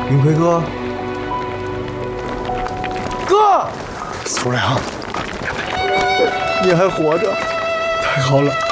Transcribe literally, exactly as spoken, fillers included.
云奎哥，哥，苏良，你还活着，太好了。